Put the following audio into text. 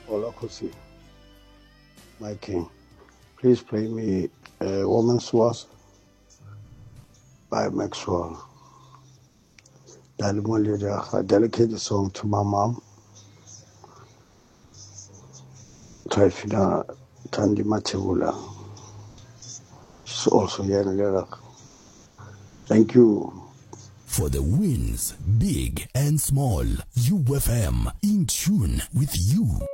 Olakosi, my king. Please play me a Woman's Wars by Maxwell. I dedicate the song to my mom, Trifina Tandi Matebula. She's also here in Iraq. Thank you. For the wins, big and small, UFM in tune with you.